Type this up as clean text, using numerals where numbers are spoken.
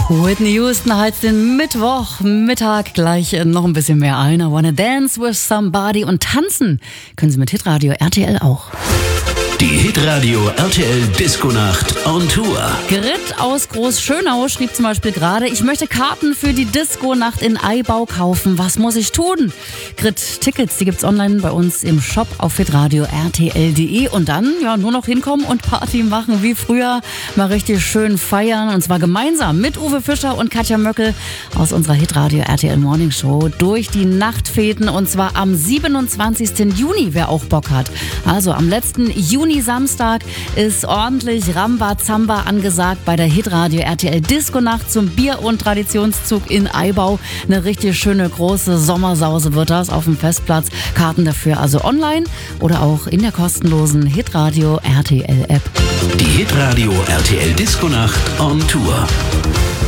Whitney Houston heizt den Mittwochmittag gleich noch ein bisschen mehr ein. I wanna dance with somebody. Und tanzen können Sie mit Hitradio RTL auch. Die Hitradio RTL Disco-Nacht on Tour. Grit aus Großschönau schrieb zum Beispiel gerade: Ich möchte Karten für die Disco-Nacht in Aibau kaufen. Was muss ich tun? Grit, Tickets, die gibt's online bei uns im Shop auf hitradio rtl.de. Und dann nur noch hinkommen und Party machen wie früher. Mal richtig schön feiern. Und zwar gemeinsam mit Uwe Fischer und Katja Möckel aus unserer Hitradio RTL Morning Show durch die Nachtfeten. Und zwar am 27. Juni, wer auch Bock hat. Also am letzten Juni-Samstag ist ordentlich Rambazamba angesagt bei der Hitradio RTL Disco-Nacht zum Bier- und Traditionszug in Aibau. Eine richtig schöne große Sommersause wird das auf dem Festplatz. Karten dafür also online oder auch in der kostenlosen Hitradio RTL App. Die Hitradio RTL Disco-Nacht on Tour.